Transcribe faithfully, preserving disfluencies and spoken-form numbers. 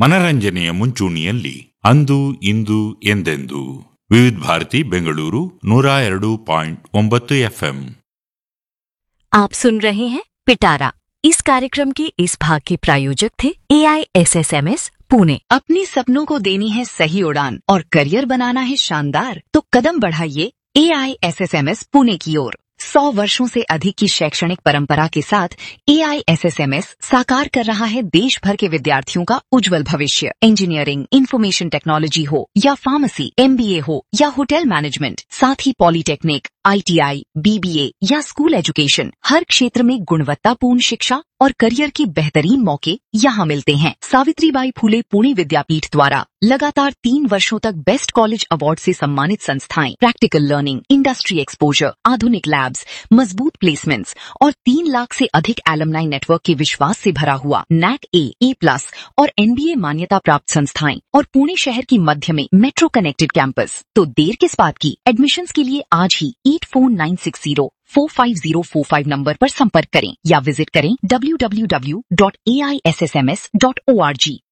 ಮನರಂಜನೆಯ ಮುಂಚೂಣಿಯಲ್ಲಿ ಅಂದು ಇಂದು ಎಂದೆಂದು ವಿವಿಧ भारती बेंगलुरु नूरा ಎರಡು ಪಾಯಿಂಟ್ ಒಂಬತ್ತು एफएम। आप सुन रहे हैं पिटारा। इस कार्यक्रम के इस भाग के प्रायोजक थे ए I S S M S Pune. अपने सपनों को देनी है सही उड़ान और करियर बनाना है शानदार, तो कदम बढ़ाइए ए I S S M S Pune की ओर। सौ वर्षों से अधिक की शैक्षणिक परंपरा के साथ ए I S S M S साकार कर रहा है देश भर के विद्यार्थियों का उज्जवल भविष्य। इंजीनियरिंग, इंफॉर्मेशन टेक्नोलॉजी हो या फार्मेसी, एम बी ए हो या होटल मैनेजमेंट, साथ ही polytechnic, I T I, B B ए या स्कूल एजुकेशन, हर क्षेत्र में गुणवत्तापूर्ण शिक्षा और करियर के बेहतरीन मौके यहाँ मिलते हैं। सावित्रीबाई फुले पुणे विद्यापीठ द्वारा लगातार तीन वर्षों तक बेस्ट कॉलेज अवार्ड से सम्मानित संस्थाएं, प्रैक्टिकल लर्निंग, इंडस्ट्री एक्सपोजर, आधुनिक लैब्स, मजबूत प्लेसमेंट्स और तीन लाख से अधिक एलुमनाई नेटवर्क के विश्वास से भरा हुआ नैक ए, ए प्लस और एन बी ए मान्यता प्राप्त संस्थाएं और पुणे शहर की मध्य में मेट्रो कनेक्टेड कैंपस। तो देर किस बात की? एडमिशन्स के लिए आज ही eight four nine six zero four five zero four five number पर संपर्क करें या विजिट करें W W W dot A I S S M S dot O R G.